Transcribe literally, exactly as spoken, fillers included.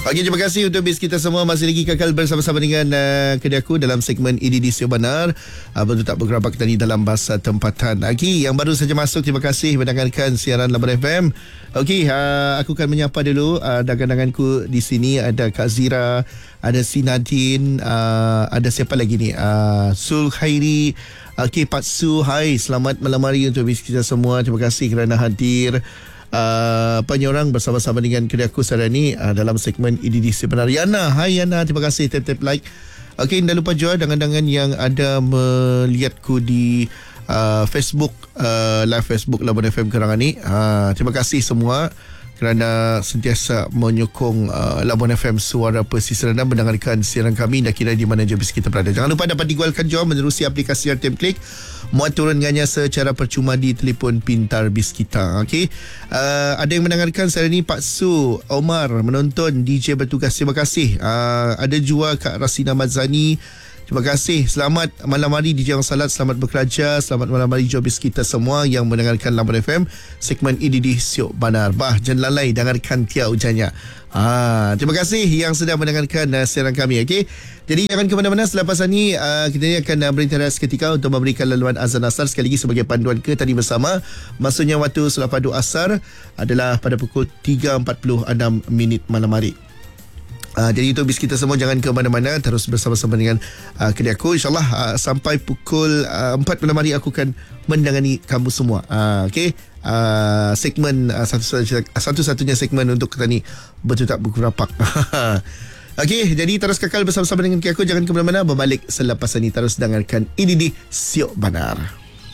Okey, terima kasih untuk bis kita semua. Masih lagi kekal bersama-sama dengan uh, kedai aku dalam segmen Ini di Siok Banar. uh, Betul tak bergerak tadi dalam bahasa tempatan. Okey, yang baru saja masuk, terima kasih mendengarkan siaran Labuan F M. Okey, uh, aku akan menyapa dulu uh, dagang-daganku di sini. Ada Kak Zira, ada Si Nadine, uh, ada siapa lagi ni, uh, Sul Khairi. Okey, Pak Su, hai, selamat malam hari untuk bis kita semua. Terima kasih kerana hadir Uh, penyorang bersama-sama dengan kedai aku sekarang ni uh, dalam segmen Ini di Sebenar. Yana, hai Yana, terima kasih tap-tap like. Okey, jangan lupa juga dangan-dangan yang ada melihatku di uh, Facebook, uh, live Facebook Labuan F M Kerangan ni. Uh, terima kasih semua kerana sentiasa menyokong uh, Labuan F M, suara pesisir, dan mendengarkan siaran kami dah kira di mana je bis kita berada. Jangan lupa dapat digualkan juga menerusi aplikasi R T M Click, muat turun dengannya secara percuma di telefon pintar bis kita. Okey, uh, ada yang mendengarkan saya ni, Pak Su, Omar menonton, D J bertugas, terima kasih. Uh, ada juga Kak Rasina Mazani, terima kasih. Selamat malam hari D J yang salat, selamat bekerja, selamat malam hari jobis kita semua yang mendengarkan Labuan F M segmen Ini di Siok Banar. Bah, jangan lalai dengarkan tiap hujannya. Ah, terima kasih yang sedang mendengarkan uh, siaran kami. Okey, jadi jangan ke mana-mana. Selepas ini uh, kita ni akan uh, berinteraksi seketika untuk memberikan laluan azan asar sekali lagi sebagai panduan ke tadi bersama. Maksudnya waktu selepas padu asar adalah pada pukul tiga empat puluh enam minit malam hari. Uh, jadi itu bis kita semua, jangan ke mana-mana, terus bersama-sama dengan uh, kedai aku. InsyaAllah uh, sampai pukul uh, empat malam hari aku akan mendangani kamu semua. Uh, Okey, uh, segmen uh, satu-satunya, satu-satunya segmen untuk kita ni betul tak buku rapak. Okey, jadi terus kekal bersama-sama dengan kedai aku. Jangan ke mana-mana, berbalik selepas ini terus dengarkan Ini di Siok Banar.